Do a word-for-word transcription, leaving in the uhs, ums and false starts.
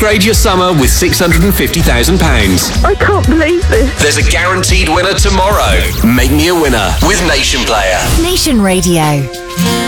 Upgrade your summer with six hundred fifty thousand pounds. I can't believe this. There's a guaranteed winner tomorrow. Make me a winner with Nation Player. Nation Radio.